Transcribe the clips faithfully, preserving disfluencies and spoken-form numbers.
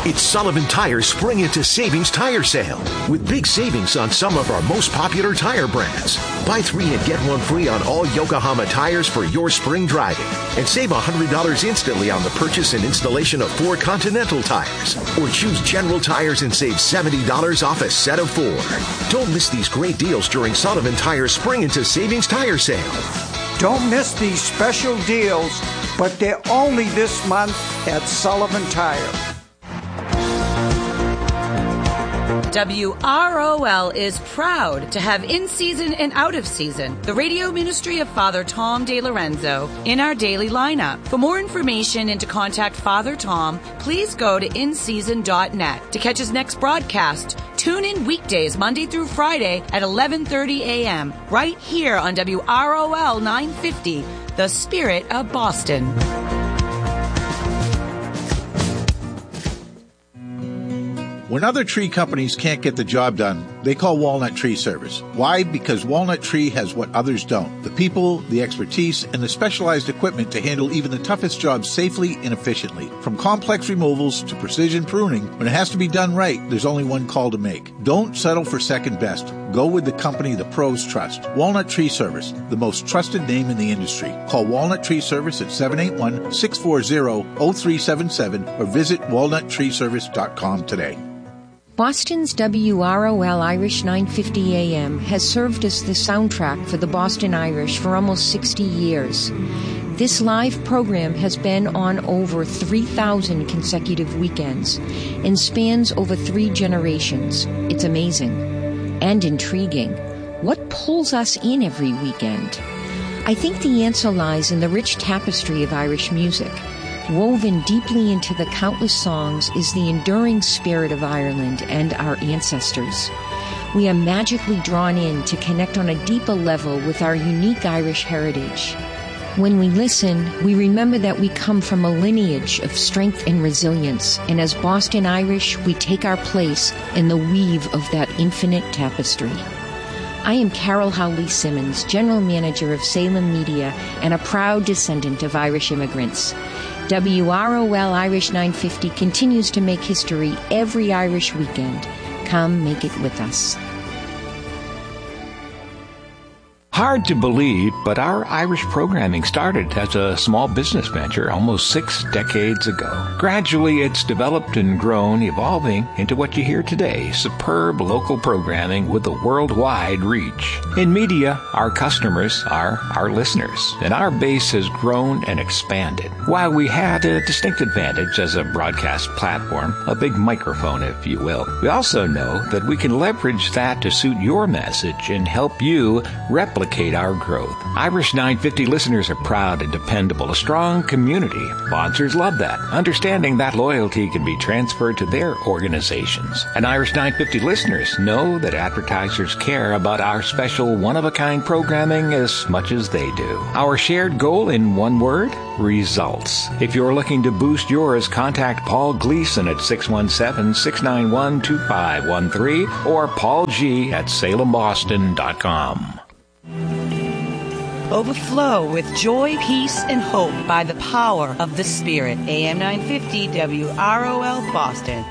It's Sullivan Tire's Spring Into Savings Tire Sale with big savings on some of our most popular tire brands. Buy three and get one free on all Yokohama tires for your spring driving and save one hundred dollars instantly on the purchase and installation of four Continental tires. Or choose General Tires and save seventy dollars off a set of four. Don't miss these great deals during Sullivan Tire's Spring Into Savings Tire Sale. Don't miss these special deals, but they're only this month at Sullivan Tire. W R O L is proud to have in-season and out-of-season the radio ministry of Father Tom DeLorenzo in our daily lineup. For more information and to contact Father Tom, please go to in season dot net. To catch his next broadcast, tune in weekdays Monday through Friday at eleven thirty a.m. right here on W R O L nine fifty, The Spirit of Boston. When other tree companies can't get the job done, they call Walnut Tree Service. Why? Because Walnut Tree has what others don't. The people, the expertise, and the specialized equipment to handle even the toughest jobs safely and efficiently. From complex removals to precision pruning, when it has to be done right, there's only one call to make. Don't settle for second best. Go with the company the pros trust. Walnut Tree Service, the most trusted name in the industry. Call Walnut Tree Service at seven eight one, six four zero, zero three seven seven or visit walnut tree service dot com today. Boston's W R O L Irish nine fifty A M has served as the soundtrack for the Boston Irish for almost sixty years. This live program has been on over three thousand consecutive weekends and spans over three generations. It's amazing and intriguing. What pulls us in every weekend? I think the answer lies in the rich tapestry of Irish music. Woven deeply into the countless songs is the enduring spirit of Ireland and our ancestors. We are magically drawn in to connect on a deeper level with our unique Irish heritage. When we listen, we remember that we come from a lineage of strength and resilience, and as Boston Irish, we take our place in the weave of that infinite tapestry. I am Carol Howley Simmons, General Manager of Salem Media and a proud descendant of Irish immigrants. W R O L Irish nine fifty continues to make history every Irish weekend. Come make it with us. Hard to believe, but our Irish programming started as a small business venture almost six decades ago. Gradually, it's developed and grown, evolving into what you hear today, superb local programming with a worldwide reach. In media, our customers are our listeners, and our base has grown and expanded. While we had a distinct advantage as a broadcast platform, a big microphone, if you will, we also know that we can leverage that to suit your message and help you replicate our growth. Irish nine fifty listeners are proud and dependable, a strong community. Sponsors love that, understanding that loyalty can be transferred to their organizations. And Irish nine fifty listeners know that advertisers care about our special one-of-a-kind programming as much as they do. Our shared goal in one word? Results. If you're looking to boost yours, contact Paul Gleason at six one seven, six nine one, two five one three or Paul G at salem boston dot com. Overflow with joy, peace, and hope by the power of the Spirit. A M nine fifty W R O L Boston.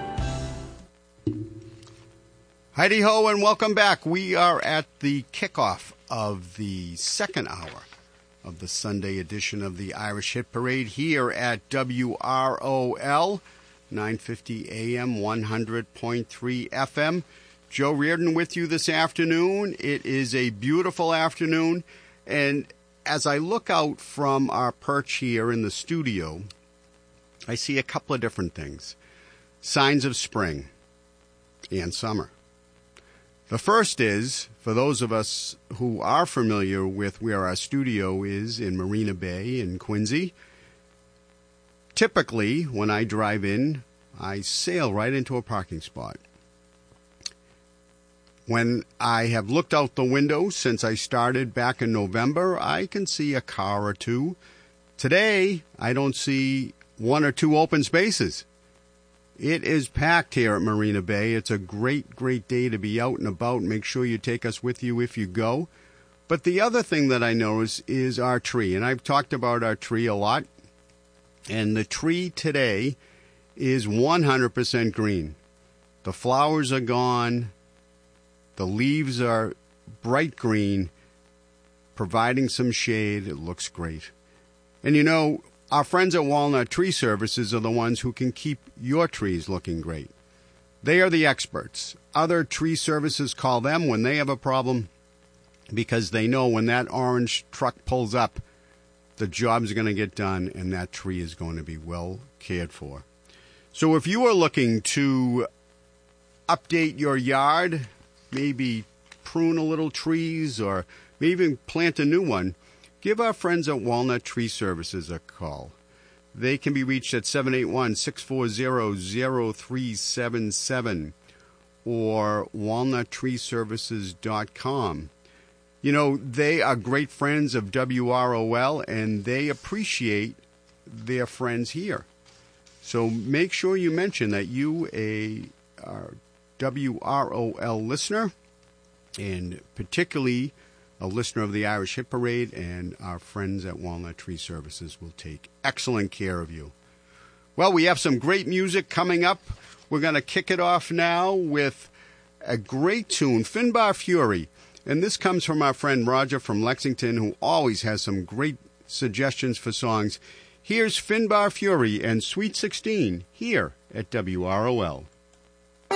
Heidi ho and welcome back. We are at the kickoff of the second hour of the Sunday edition of the Irish Hit Parade here at W R O L nine fifty A M, one hundred point three F M. Joe Reardon with you this afternoon. It is a beautiful afternoon. And as I look out from our perch here in the studio, I see a couple of different things. Signs of spring and summer. The first is, for those of us who are familiar with where our studio is in Marina Bay in Quincy, typically when I drive in, I sail right into a parking spot. When I have looked out the window since I started back in November, I can see a car or two. Today, I don't see one or two open spaces. It is packed here at Marina Bay. It's a great, great day to be out and about. Make sure you take us with you if you go. But the other thing that I notice is our tree, and I've talked about our tree a lot. And the tree today is one hundred percent green. The flowers are gone. The leaves are bright green, providing some shade. It looks great. And you know, our friends at Walnut Tree Services are the ones who can keep your trees looking great. They are the experts. Other tree services call them when they have a problem because they know when that orange truck pulls up, the job's going to get done and that tree is going to be well cared for. So if you are looking to update your yard, maybe prune a little trees or maybe even plant a new one, give our friends at Walnut Tree Services a call. They can be reached at seven eight one, six four zero, zero three seven seven or walnut tree services dot com. You know, they are great friends of W R O L, and they appreciate their friends here. So make sure you mention that you a are W R O L listener, and particularly a listener of the Irish Hit Parade, and our friends at Walnut Tree Services will take excellent care of you. Well, we have some great music coming up. We're going to kick it off now with a great tune, Finbar Fury. And this comes from our friend Roger from Lexington, who always has some great suggestions for songs. Here's Finbar Fury and Sweet sixteen here at W R O L.